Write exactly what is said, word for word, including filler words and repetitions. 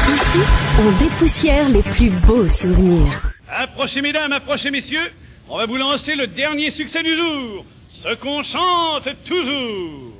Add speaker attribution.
Speaker 1: Ici, on dépoussière les plus beaux souvenirs.
Speaker 2: Approchez mesdames, approchez messieurs, on va vous lancer le dernier succès du jour, ce qu'on chante toujours.